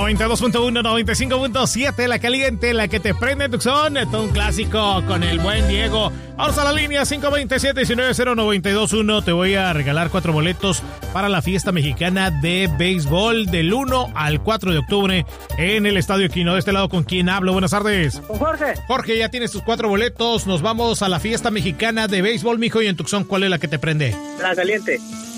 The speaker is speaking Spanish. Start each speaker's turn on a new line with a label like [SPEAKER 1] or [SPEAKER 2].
[SPEAKER 1] 92.1, 95.7, la caliente, la que te prende Tucson. Todo un clásico con el buen Diego. Vamos a la línea 527-190921. Te voy a regalar 4 boletos para la fiesta mexicana de béisbol del 1 al 4 de octubre en el Estadio Quino. De este lado, ¿con quién hablo? Buenas tardes.
[SPEAKER 2] Con Jorge.
[SPEAKER 1] Jorge, ya tienes tus 4 boletos. Nos vamos a la fiesta mexicana de béisbol, mijo. Y en Tucson, ¿cuál es la que te prende?
[SPEAKER 2] La caliente.